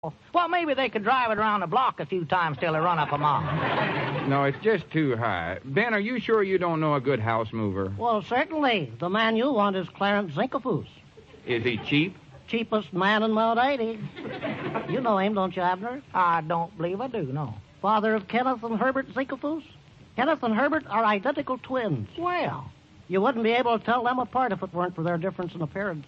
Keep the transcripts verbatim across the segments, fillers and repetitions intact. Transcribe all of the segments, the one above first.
Well, maybe they could drive it around the block a few times till they run up a mile. No, it's just too high. Ben, are you sure you don't know a good house mover? Well, certainly. The man you want is Clarence Zinkafus. Is he cheap? Cheapest man in Mount eighty. You know him, don't you, Abner? I don't believe I do, no. Father of Kenneth and Herbert Zinkafus? Kenneth and Herbert are identical twins. Well, you wouldn't be able to tell them apart if it weren't for their difference in appearance.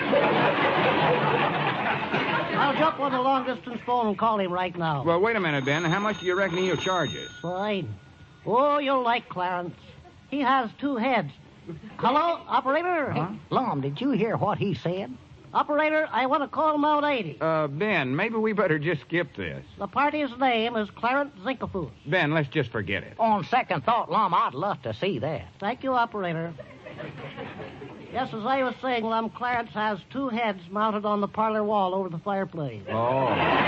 I'll jump on the long-distance phone and call him right now. Well, wait a minute, Ben. How much do you reckon he'll charge us? Fine. Oh, you'll like Clarence. He has two heads. Hello, operator? Huh? Lum, did you hear what he said? Operator, I want to call Mount eighty. Uh, Ben, maybe we better just skip this. The party's name is Clarence Zinkafus. Ben, let's just forget it. On second thought, Lum, I'd love to see that. Thank you, operator. Yes, as I was saying, Lum, Clarence has two heads mounted on the parlor wall over the fireplace. Oh.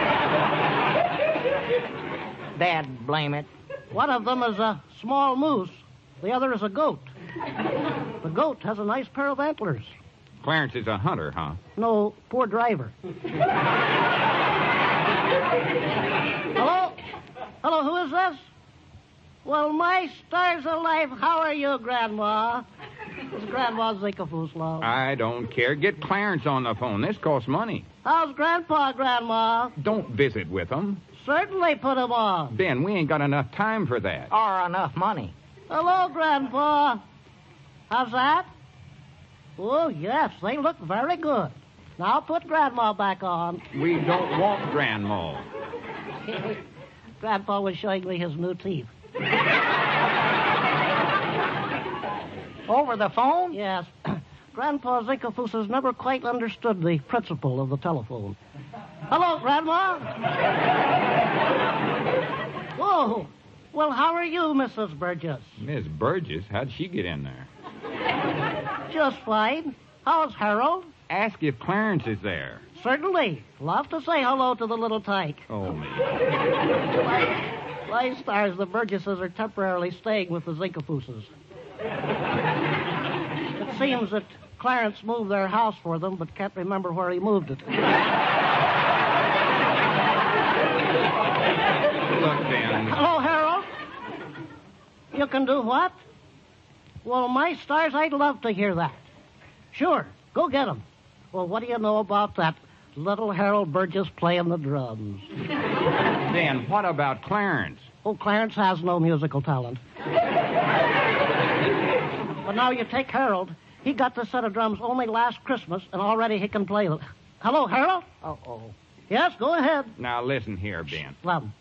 Dad, blame it. One of them is a small moose. The other is a goat. The goat has a nice pair of antlers. Clarence is a hunter, huh? No, poor driver. Hello? Hello, who is this? Well, my stars alive, how are you, Grandma? It's Grandma Zinkafus, love. I don't care. Get Clarence on the phone. This costs money. How's Grandpa, Grandma? Don't visit with him. Certainly put him on. Ben, we ain't got enough time for that. Or enough money. Hello, Grandpa. How's that? Oh, yes, they look very good. Now put Grandma back on. We don't want Grandma. Grandpa was showing me his new teeth. Over the phone? Yes. Grandpa Zinkafus has never quite understood the principle of the telephone. Hello, Grandma. Whoa. Well, how are you, Missus Burgess? Miss Burgess? How'd she get in there? Just fine. How's Harold? Ask if Clarence is there. Certainly. Love to say hello to the little tyke. Oh, me. My stars, the Burgesses are temporarily staying with the Zinkafuses. It seems that Clarence moved their house for them, but can't remember where he moved it. Look, Ben. Hello, Harold. You can do what? Well, my stars, I'd love to hear that. Sure, go get him. Well, what do you know about that little Harold Burgess playing the drums? Ben, what about Clarence? Oh, Clarence has no musical talent. But now you take Harold. He got this set of drums only last Christmas, and already he can play them. Hello, Harold? Uh-oh. Yes, go ahead. Now, listen here, Ben. Love.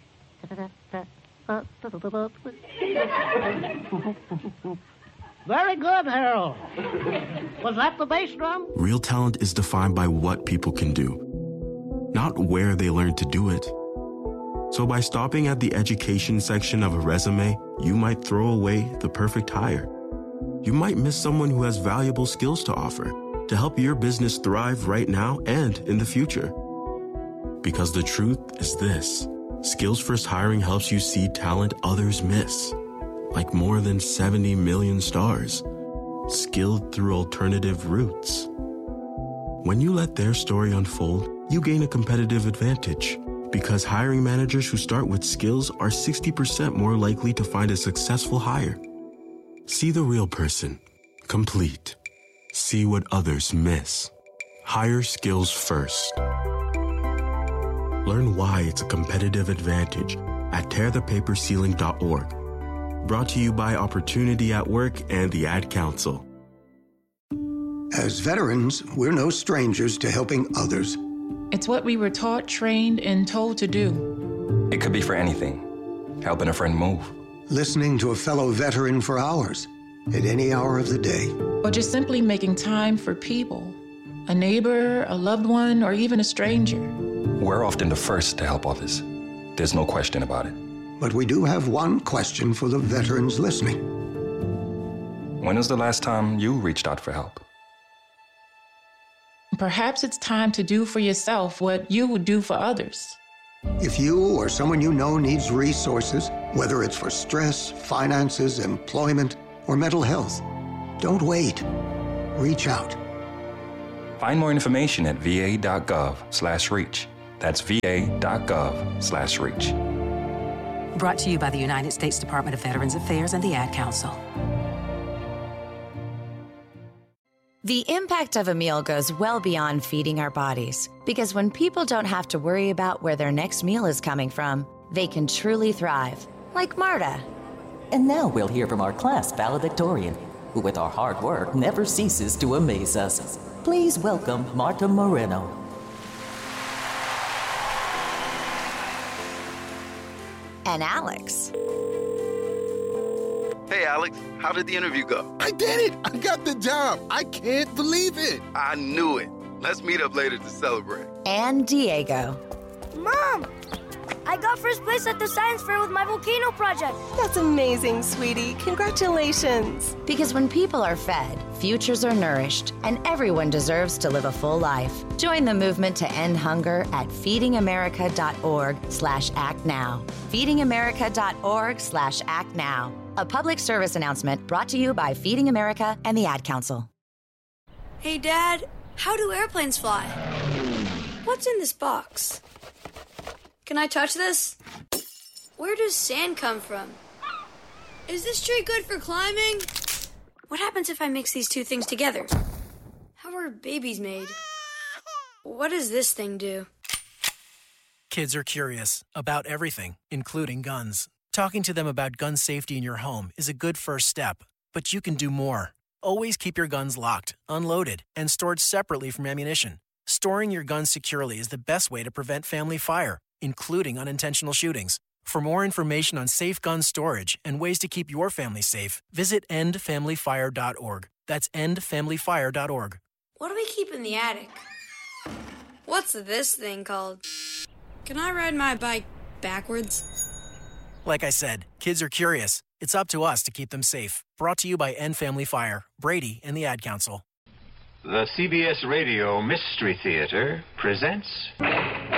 Very good, Harold. Was that the bass drum? Real talent is defined by what people can do, not where they learn to do it. So by stopping at the education section of a resume, you might throw away the perfect hire. You might miss someone who has valuable skills to offer to help your business thrive right now and in the future. Because the truth is this. Skills First Hiring helps you see talent others miss, like more than seventy million stars, skilled through alternative routes. When you let their story unfold, you gain a competitive advantage, because hiring managers who start with skills are sixty percent more likely to find a successful hire. See the real person, complete. See what others miss. Hire skills first. Learn why it's a competitive advantage at tear the paper ceiling dot org. Brought to you by Opportunity at Work and the Ad Council. As veterans, we're no strangers to helping others. It's what we were taught, trained, and told to do. It could be for anything. Helping a friend move. Listening to a fellow veteran for hours, at any hour of the day. Or just simply making time for people. A neighbor, a loved one, or even a stranger. We're often the first to help others. There's no question about it. But we do have one question for the veterans listening. When was the last time you reached out for help? Perhaps it's time to do for yourself what you would do for others. If you or someone you know needs resources, whether it's for stress, finances, employment, or mental health, don't wait. Reach out. Find more information at v a dot gov slash reach. That's va.gov slash reach. Brought to you by the United States Department of Veterans Affairs and the Ad Council. The impact of a meal goes well beyond feeding our bodies, because when people don't have to worry about where their next meal is coming from, they can truly thrive, like Marta. And now we'll hear from our class valedictorian, who with our hard work never ceases to amaze us. Please welcome Marta Moreno. And Alex. Hey, Alex, how did the interview go? I did it! I got the job! I can't believe it! I knew it. Let's meet up later to celebrate. And Diego. Mom! I got first place at the science fair with my volcano project. That's amazing, sweetie. Congratulations. Because when people are fed, futures are nourished, and everyone deserves to live a full life. Join the movement to end hunger at feedingamerica.org slash act now. feedingamerica.org slash act now. A public service announcement brought to you by Feeding America and the Ad Council. Hey, Dad, how do airplanes fly? What's in this box? Can I touch this? Where does sand come from? Is this tree good for climbing? What happens if I mix these two things together? How are babies made? What does this thing do? Kids are curious about everything, including guns. Talking to them about gun safety in your home is a good first step, but you can do more. Always keep your guns locked, unloaded, and stored separately from ammunition. Storing your guns securely is the best way to prevent family fire, including unintentional shootings. For more information on safe gun storage and ways to keep your family safe, visit end family fire dot org. That's end family fire dot org. What do we keep in the attic? What's this thing called? Can I ride my bike backwards? Like I said, kids are curious. It's up to us to keep them safe. Brought to you by End Family Fire, Brady, and the Ad Council. The C B S Radio Mystery Theater presents...